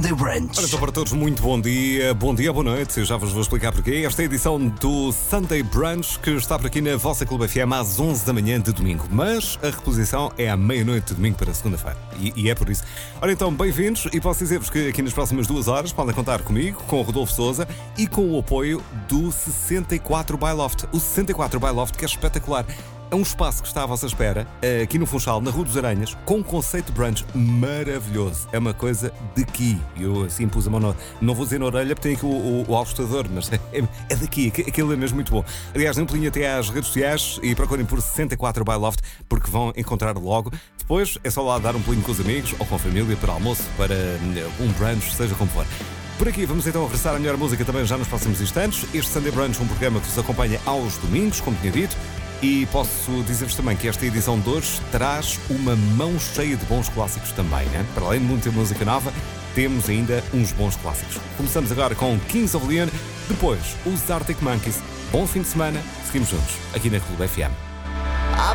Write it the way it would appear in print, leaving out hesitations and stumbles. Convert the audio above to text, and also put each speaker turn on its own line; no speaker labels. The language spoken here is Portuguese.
Sunday Brunch.
Ora, então para todos, muito bom dia, boa noite. Eu já vos vou explicar porquê. Esta é a edição do Sunday Brunch, que está por aqui na vossa Clube FM às 11 da manhã de domingo. Mas a reposição é à meia-noite de domingo para segunda-feira. E é por isso. Ora então, bem-vindos, e posso dizer-vos que aqui nas próximas 2 horas podem contar comigo, com o Rodolfo Sousa e com o apoio do 64 by Loft. O 64 by Loft, que é espetacular. É um espaço que está à vossa espera, aqui no Funchal, na Rua dos Aranhas, com um conceito de brunch maravilhoso. É uma coisa daqui. Eu assim pus a mão, não vou dizer na orelha porque tem aqui o ajustador, mas é daqui. Aquilo é mesmo muito bom. Aliás, dê um pulinho até às redes sociais e procurem por 64 by Loft, porque vão encontrar logo. Depois é só lá dar um pulinho com os amigos ou com a família para almoço, para um brunch, seja como for. Por aqui vamos então regressar à melhor música também já nos próximos instantes. Este Sunday Brunch, um programa que vos acompanha aos domingos, como tinha dito. E posso dizer-vos também que esta edição de hoje traz uma mão cheia de bons clássicos também, né? Para além de muita música nova, temos ainda uns bons clássicos. Começamos agora com Kings of Leon, depois os Arctic Monkeys. Bom fim de semana, seguimos juntos aqui na Clube FM.